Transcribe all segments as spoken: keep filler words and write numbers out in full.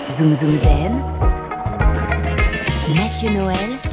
Zoom Zoom Zen, Mathieu Noël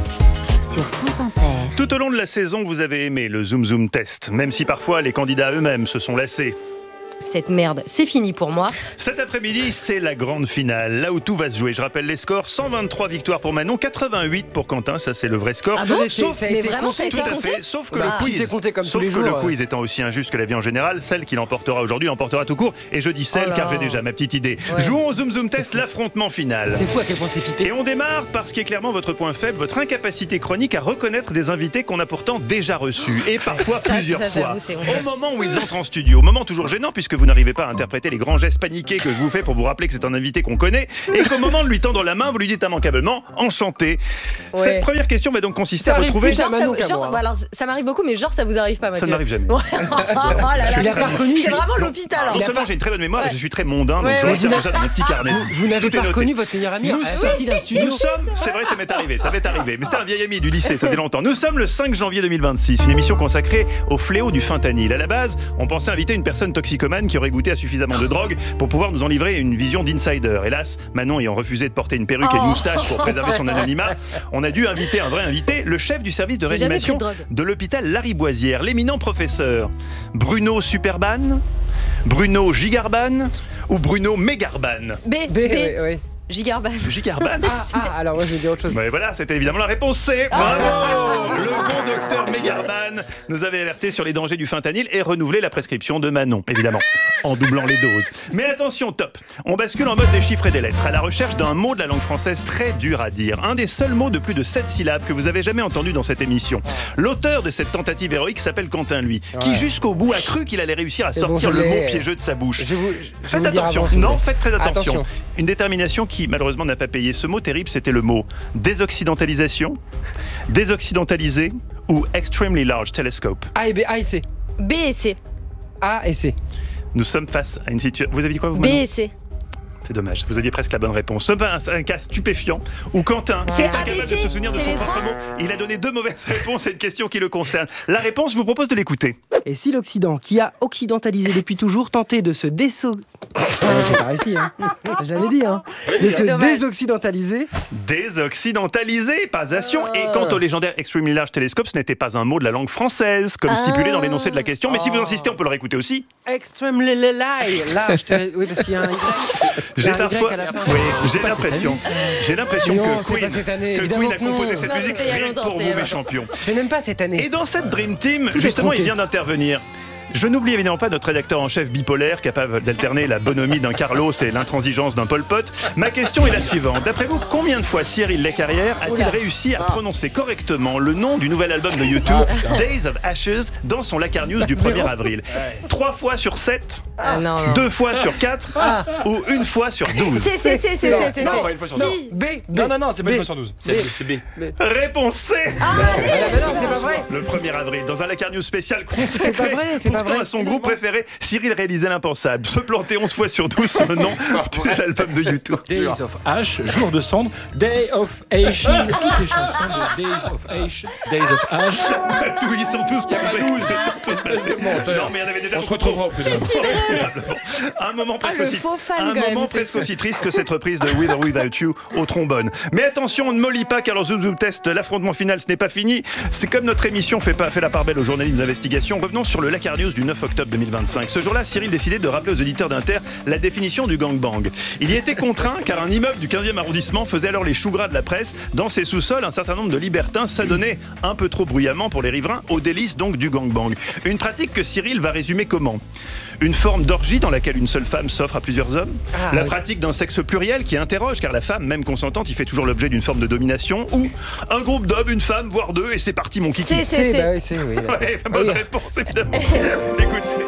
sur France Inter. Tout au long de la saison, vous avez aimé le Zoom Zoom Test, même si parfois les candidats eux-mêmes se sont lassés. Cette merde, c'est fini pour moi. Cet après-midi, c'est la grande finale, là où tout va se jouer. Je rappelle les scores, cent vingt-trois victoires pour Manon, quatre-vingt-huit pour Quentin, ça c'est le vrai score. Ah bon, sauf, ça a été vraiment, ça a été tout à compté fait, sauf que bah, le quiz, c'est compté comme sauf tous les que jours, le ouais. quiz étant aussi injuste que la vie en général, celle qui l'emportera aujourd'hui l'emportera tout court. Et je dis celle Oh car là. j'ai déjà ma petite idée. Ouais. Jouons au Zoom Zoom Test, l'affrontement final. C'est fou à quel point c'est pipé. Et on démarre par ce qui est clairement votre point faible, votre incapacité chronique à reconnaître des invités qu'on a pourtant déjà reçus, et parfois Ça, plusieurs ça, fois. j'avoue, c'est honteux. Au moment où ils entrent en studio, moment toujours gênant puisque vous n'arrivez pas à interpréter les grands gestes paniqués que je vous fais pour vous rappeler que c'est un invité qu'on connaît, et qu'au moment de lui tendre la main, vous lui dites immanquablement « enchanté ». Ouais. Cette première question va donc consister Ça à arrive retrouver... plus Genre, Manon ça, qu'à genre, moi, hein. bah alors, ça m'arrive beaucoup, mais genre ça vous arrive pas, Mathieu. Ça ne m'arrive jamais. Ouais. Oh là là, Je l'ai là. pas reconnu. C'est vraiment l'hôpital. Non hein. seulement j'ai une très bonne mémoire, Ouais. et je suis très mondain, donc Ouais, je ouais. retiens tout ça dans mon petit carnet. Vous, vous n'avez Tout est pas noté. reconnu votre meilleur ami Nous à sortie d'un studio. Nous sommes, c'est vrai, ça m'est arrivé, ça m'est arrivé, mais c'était un vieil ami du lycée, ça fait longtemps. Nous sommes le cinq janvier deux mille vingt-six, une émission consacrée au fléau du fentanyl. À la base, on pensait inviter une personne toxicomane qui aurait goûté à suffisamment de drogue pour pouvoir nous en livrer une vision d'insider. Hélas, Manon ayant refusé de porter une perruque et une Oh. moustache pour préserver son anonymat, on a dû inviter un vrai invité, le chef du service de J'ai jamais réanimation pris de drogue. de l'hôpital Lariboisière, l'éminent professeur Bruno Superban, Bruno Gigarban ou Bruno Mégarban. B, B, B, ouais, ouais. Gigarban. Gigarban. Ah, ah, alors moi je vais dire autre chose. Ouais, voilà, c'était évidemment la réponse C. Bravo. Le bon docteur Mégarban nous avait alerté sur les dangers du fentanyl et renouvelé la prescription de Manon, évidemment, en doublant les doses. Mais attention, top. On bascule en mode des chiffres et des lettres, à la recherche d'un mot de la langue française très dur à dire. Un des seuls mots de plus de sept syllabes que vous avez jamais entendu dans cette émission. L'auteur de cette tentative héroïque s'appelle Quentin, lui, qui Ouais. jusqu'au bout a cru qu'il allait réussir à C'est bon, sortir je le l'ai. mot piégeux de sa bouche. Je vais vous, je vais Faites vous le dire attention, avant, s'il vous non, plaît. faites très attention. Attention. Une détermination qui malheureusement n'a pas payé. Ce mot terrible, c'était le mot désoccidentalisation, désoccidentalisé ou extremely large telescope. A et B, A et C. B et C. A et C. Nous sommes face à une situation. Vous avez dit quoi vous B Manon et C. C'est dommage, vous aviez presque la bonne réponse. C'est un, un cas stupéfiant où Quentin C'est est A B incapable C, de se souvenir de c'est son les propre trois. mot. Il a donné deux mauvaises réponses à une question qui le concerne. La réponse, je vous propose de l'écouter. Et si l'Occident, qui a occidentalisé depuis toujours, tentait de se déso... Ah, j'ai pas réussi, hein. J'avais dit, hein. De se Dommage. désoccidentaliser. Désoccidentalisé, pas ation. Et quant au légendaire Extremely Large Telescope, ce n'était pas un mot de la langue française, comme stipulé dans l'énoncé de la question. Mais si vous insistez, on peut le réécouter aussi. Extremely large. Oui, parce qu'il y a un Y. Il y J'ai a un Y parfois, à la fin. oui, C'est j'ai pas cette l'impression, année, ça. j'ai l'impression Non, que c'est Queen, pas cette année, que évidemment Queen a que non. composé cette Non, musique c'était il y a rien que longtemps, pour c'était vous, il y a mes longtemps. champions. C'est même pas cette année. Et dans cette Dream Team, Tout est justement, il tronqué. vient d'intervenir. Je n'oublie évidemment pas notre rédacteur en chef bipolaire, capable d'alterner la bonhomie d'un Carlos et l'intransigeance d'un Pol Pot. Ma question est la suivante. D'après vous, combien de fois Cyril Lécarrière a-t-il Oula. réussi à prononcer correctement le nom du nouvel album de YouTube, Days of Ashes, dans son Lacar News du premier avril? Trois fois sur sept, Ah non, non. deux fois sur quatre, ou une fois sur douze? C, C, C, C, C, C. Non, pas une fois sur douze. Si. B, B. Non, non, non, c'est pas B. une fois sur douze. C'est c'est B. Réponse C. Ah, mais non, c'est pas vrai. Le premier avril, dans un Lacar News spécial consacré C'est pas vrai, c'est pas pourtant vrai. à son groupe préféré, Cyril réalisait l'impensable. Se planter onze fois sur douze sur le nom de l'album de YouTube. Days of Ash, jour de cendre, Day of Ashes, toutes les chansons de Days of Ash, Days of Ash. Tout, ils sont tous passés. Ils sont tous passés. Non, mais il y en avait déjà On se beaucoup retrouvera au trop. plus tard. Probablement. Un moment presque Ah, le aussi, faux fan, un quand même, moment c'est presque fou. aussi triste que cette reprise de With or Without You au trombone. Mais attention, on ne mollit pas car le Zoom Zoom Test, l'affrontement final, ce n'est pas fini. C'est comme notre émission fait, pas, fait la part belle aux journalistes d'investigation. Revenons sur le Lacar News du neuf octobre deux mille vingt-cinq. Ce jour-là, Cyril décidait de rappeler aux auditeurs d'Inter la définition du gangbang. Il y était contraint car un immeuble du quinzième arrondissement faisait alors les choux gras de la presse. Dans ses sous-sols, un certain nombre de libertins s'adonnaient un peu trop bruyamment pour les riverains aux délices donc du gangbang. Une pratique que Cyril va résumer comment? Une forme d'orgie dans laquelle une seule femme s'offre à plusieurs hommes, Ah, la oui. pratique d'un sexe pluriel qui interroge car la femme, même consentante, y fait toujours l'objet d'une forme de domination, ou un groupe d'hommes, une femme, voire deux, et c'est parti mon kiki. C, C, C, bah C. oui, C, oui. d'accord. Ouais, bonne Oui. réponse évidemment. Écoutez.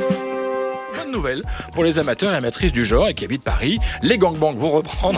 Bonne nouvelle pour les amateurs et amatrices du genre et qui habitent Paris. Les gangbangs vont reprendre.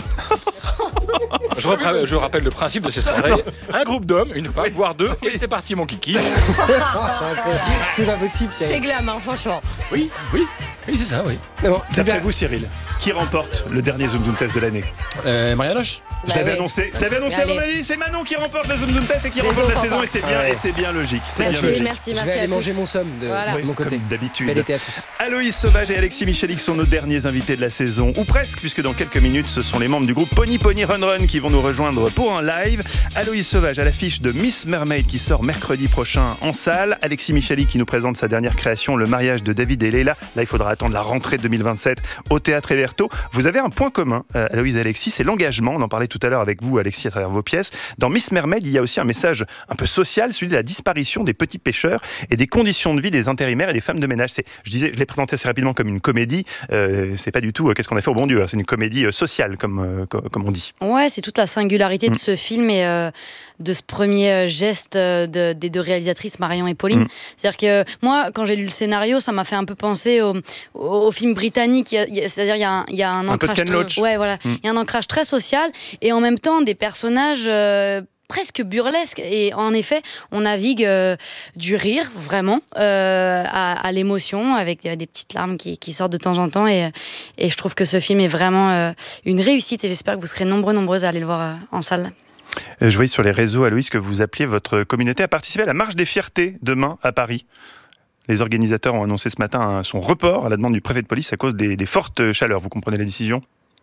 Je, repra- je rappelle le principe de ces soirées. Un groupe d'hommes, une femme, voire deux, et c'est parti mon kiki. C'est pas possible, C'est Cyril. glam, hein, franchement. Oui, oui. Oui, c'est ça, oui. Bon, D'après vous, Cyril, qui remporte le dernier Zoom Zoom Test de l'année? Euh, Marianoche. Je Bah l'avais oui. annoncé, je l'avais annoncé à Allez. mon avis, c'est Manon qui remporte le Zoom Zoom Test et qui Les remporte la autres saison encore. et c'est bien, Ouais. et c'est bien logique. C'est bien Merci, logique. merci, je vais merci aller à manger tous. mon somme de, Voilà. de mon côté. Comme d'habitude. Bel été à tous. Aloïs Sauvage et Alexis Michalik sont nos derniers invités de la saison, ou presque, puisque dans quelques minutes, ce sont les membres du groupe Pony Pony Run Run qui vont nous rejoindre pour un live. Aloïs Sauvage à l'affiche de Miss Mermaid qui sort mercredi prochain en salle. Alexis Michalik qui nous présente sa dernière création, Le mariage de David et Leila. Là, il faudra attendre la rentrée deux mille vingt-sept au Théâtre Héberto. Vous avez un point commun, euh, Aloïs et Alexis, c'est l'engagement. On en parlait tout à l'heure avec vous, Alexis, à travers vos pièces. Dans Miss Mermaid, il y a aussi un message un peu social, celui de la disparition des petits pêcheurs et des conditions de vie des intérimaires et des femmes de ménage. C'est, je disais, je l'ai présenté assez rapidement comme une comédie. Euh, c'est pas du tout euh, qu'est-ce qu'on a fait au bon Dieu. Hein. C'est une comédie euh, sociale, comme, euh, co- comme on dit. Ouais, c'est toute la singularité Mm. de ce film et euh, de ce premier euh, geste euh, de- des deux réalisatrices, Marion et Pauline. Mm. C'est-à-dire que moi, quand j'ai lu le scénario, ça m'a fait un peu penser au, au, au film britannique. Il y a- il y a- C'est-à-dire il y a un, il y a un Un peu de ancrage Ken très- Loach. ouais, voilà. Mm. Il y a un ancrage très social et en même temps des personnages euh, presque burlesque. Et en effet, on navigue euh, du rire, vraiment, euh, à, à l'émotion, avec des, des petites larmes qui, qui sortent de temps en temps. Et, et je trouve que ce film est vraiment euh, une réussite. Et j'espère que vous serez nombreux, nombreuses à aller le voir euh, en salle. Euh, Je voyais sur les réseaux, Aloïs, que vous appeliez votre communauté à participer à la marche des fiertés demain à Paris. Les organisateurs ont annoncé ce matin un- son report à la demande du préfet de police à cause des, des fortes chaleurs. Vous comprenez la décision ?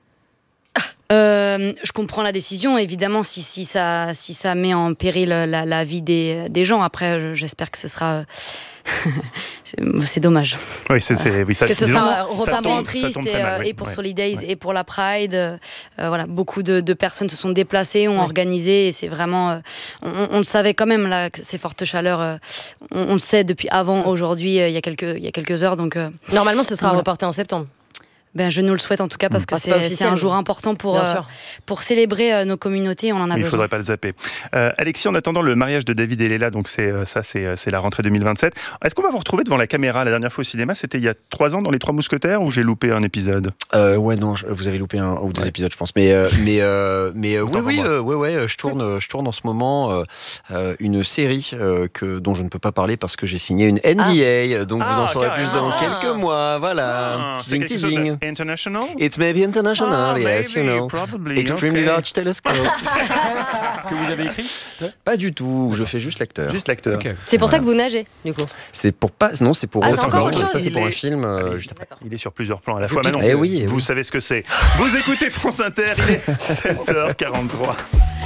Euh, je comprends la décision, évidemment, si, si, ça, si ça met en péril la, la vie des, des gens. Après, je- j'espère que ce sera... c'est, c'est dommage. Oui, c'est, c'est, oui, ça, Que ce disons, sera ça ressemblant tombe- ça triste tombe et, très mal, euh, oui. et pour Ouais. Solidays Ouais. et pour la Pride. euh, euh, voilà, beaucoup de, de personnes se sont déplacées, ont Ouais. organisé et c'est vraiment... euh, on, on le savait quand même, là, que ces fortes chaleurs, euh, on, on le sait depuis avant, aujourd'hui, euh, il y a quelques, il y a quelques heures. Donc, euh, Normalement, ce sera Voilà. reporté en septembre. ben, je nous le souhaite en tout cas parce que Ah, c'est pas c'est, c'est officiel, un jour mais- important pour, Bien euh, sûr. pour célébrer euh, nos communautés. On en a Mais il ne besoin. faudrait pas le zapper. Euh, Alexis, en attendant le mariage de David et Leila, donc c'est, euh, ça, c'est, euh, c'est la rentrée deux mille vingt-sept. Est-ce qu'on va vous retrouver devant la caméra? La dernière fois au cinéma, c'était il y a trois ans dans Les Trois Mousquetaires ou j'ai loupé un épisode? Euh, ouais, non, je- vous avez loupé un ou deux Ouais. épisodes, je pense. Mais, euh, mais, euh, mais euh, oui, Autant pour oui, moi. euh, ouais, ouais, euh, je tourne, euh, je tourne en ce moment euh, euh, une série euh, que dont je ne peux pas parler parce que j'ai signé une N D A. Donc Ah, vous en saurez carrément. plus dans Ah. quelques mois. Voilà, Ah, c'est teasing, quelque chose teasing. de international? It may be international, Ah, yes, maybe, you know. probably, Extremely okay. large telescope. Que vous avez écrit? Pas du tout, je fais juste l'acteur. Juste l'acteur. Ok. C'est pour ça que vous nagez, du coup. C'est pour pas, non, c'est pour Ah, c'est autre encore chose. autre Ça, chose. c'est pour Il un est- film. euh, Allez, juste après. Il est sur plusieurs plans à la fois. piquez- Manon, Eh oui, eh vous oui. savez ce que c'est. Vous écoutez France Inter, il est seize heures quarante-trois.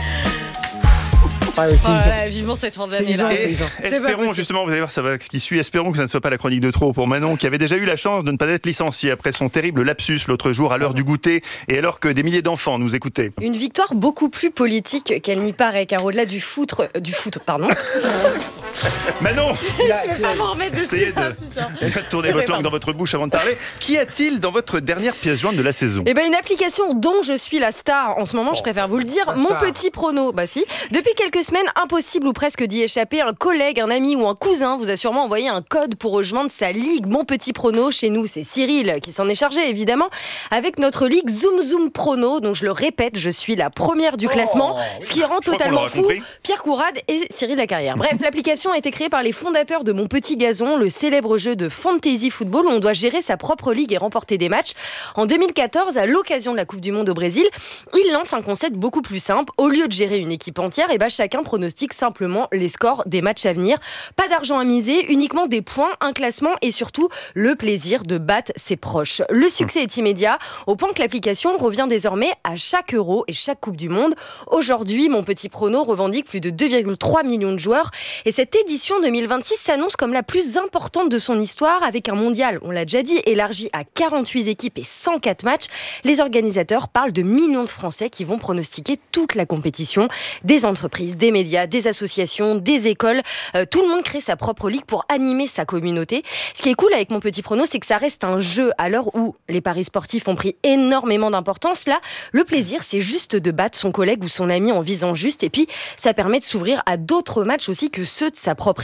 Ah, c'est Oh là usant. là, vivement cette fin C'est d'année usant, là. c'est usant. pas Espérons possible. justement, vous allez voir, ça va ce qui suit. Espérons que ça ne soit pas la chronique de trop pour Manon, qui avait déjà eu la chance de ne pas être licenciée après son terrible lapsus l'autre jour à l'heure du goûter et alors que des milliers d'enfants nous écoutaient. Une victoire beaucoup plus politique qu'elle n'y paraît, car au-delà du foot, euh, du foot, pardon. Manon, Je vais pas m'en remettre essayez dessus. de, ah, putain. de tourner votre langue dans votre bouche avant de parler. Qu'y a-t-il dans votre dernière pièce jointe de la saison? Eh ben une application dont je suis la star en ce moment, je préfère vous le dire, la Mon star. Petit Prono. Bah si, depuis quelques semaines, impossible ou presque d'y échapper. Un collègue, un ami ou un cousin vous a sûrement envoyé un code pour rejoindre sa ligue Mon Petit Prono. Chez nous, c'est Cyril qui s'en est chargé évidemment, avec notre ligue Zoom Zoom Prono, dont je le répète, je suis la première du classement, ce qui rend Je crois qu'on totalement l'aura fou compris. Pierre Courade et Cyril Lacarrière. Bref, l'application a été créée par les fondateurs de Mon Petit Gazon, le célèbre jeu de fantasy football où on doit gérer sa propre ligue et remporter des matchs. En deux mille quatorze, à l'occasion de la Coupe du Monde au Brésil, ils lancent un concept beaucoup plus simple. Au lieu de gérer une équipe entière, et ben chacun pronostique simplement les scores des matchs à venir. Pas d'argent à miser, uniquement des points, un classement et surtout le plaisir de battre ses proches. Le succès est immédiat, au point que l'application revient désormais à chaque euro et chaque Coupe du Monde. Aujourd'hui, Mon Petit Prono revendique plus de deux virgule trois millions de joueurs et cette édition deux mille vingt-six s'annonce comme la plus importante de son histoire avec un mondial, on l'a déjà dit, élargi à quarante-huit équipes et cent quatre matchs. Les organisateurs parlent de millions de Français qui vont pronostiquer toute la compétition. Des entreprises, des médias, des associations, des écoles, euh, tout le monde crée sa propre ligue pour animer sa communauté. Ce qui est cool avec Mon Petit Prono, c'est que ça reste un jeu à l'heure où les paris sportifs ont pris énormément d'importance. Là, le plaisir, c'est juste de battre son collègue ou son ami en visant juste et puis ça permet de s'ouvrir à d'autres matchs aussi que ceux de sa propre équipe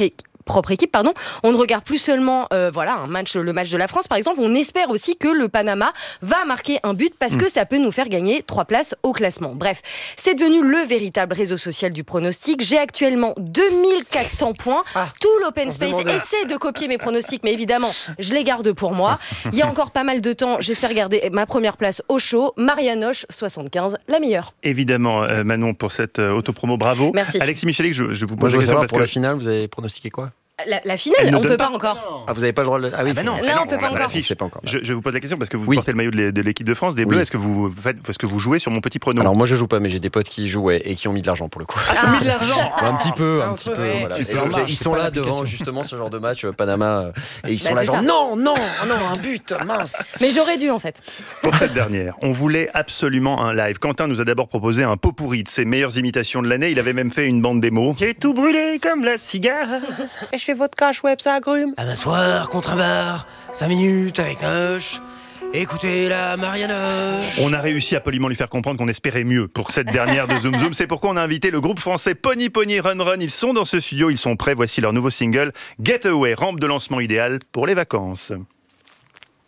propre équipe, pardon. On ne regarde plus seulement euh, voilà, un match, le match de la France, par exemple. On espère aussi que le Panama va marquer un but parce mmh. que ça peut nous faire gagner trois places au classement. Bref, c'est devenu le véritable réseau social du pronostic. J'ai actuellement deux mille quatre cents points. Ah, tout l'open space essaie de copier mes pronostics, mais évidemment, je les garde pour moi. Il y a encore pas mal de temps. J'espère garder ma première place au show. Marianoche, soixante-quinze, la meilleure. Évidemment, euh, Manon, pour cette euh, autopromo, bravo. Merci. Alexis Michalik, je, je vous Moi, pose je la veux question savoir, parce pour que... la finale, vous avez pronostiqué quoi ? La, la finale, on ne peut pas, pas encore. Ah, vous n'avez pas le droit de... Ah oui, ah bah non, non, non, on peut pas encore. Je, pas encore. Je, je vous pose la question parce que vous oui. portez le maillot de l'équipe de France, des Bleus. Oui. Est-ce que vous faites, est-ce que vous jouez sur mon petit prono ? Alors moi je joue pas, mais j'ai des potes qui jouent et qui ont mis de l'argent pour le coup. Ah, ah. mis de l'argent. Un petit peu, un, un petit peu. Ouais. Voilà. C'est donc, marche, ils sont là devant justement ce genre de match euh, Panama et ils sont bah, là genre ça. non, non, non, un but, mince. Mais j'aurais dû en fait. Pour cette dernière, on voulait absolument un live. Quentin nous a d'abord proposé un pot pourri de ses meilleures imitations de l'année. Il avait même fait une bande démo. J'ai tout brûlé comme la cigare. Et je fais votre cache web, ça agrume. À m'asseoir contre un bar, cinq minutes avec Noche. Écoutez la Marianoche. On a réussi à poliment lui faire comprendre qu'on espérait mieux pour cette dernière de Zoom Zoom. C'est pourquoi on a invité le groupe français Pony Pony Run Run. Ils sont dans ce studio, ils sont prêts. Voici leur nouveau single Getaway, rampe de lancement idéale pour les vacances.